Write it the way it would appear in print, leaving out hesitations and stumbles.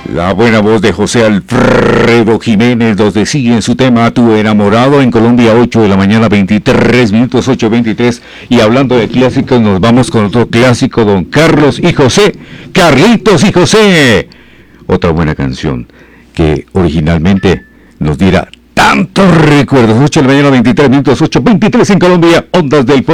La buena voz de José Alfredo Jiménez nos decía en su tema Tu enamorado en Colombia, 8 de la mañana, 23 minutos, 8:23. Y hablando de clásicos, nos vamos con otro clásico, Don Carlos y José, Carlitos y José. Otra buena canción que originalmente nos diera tantos recuerdos. 8 de la mañana, 23 minutos, 8:23 en Colombia, Ondas del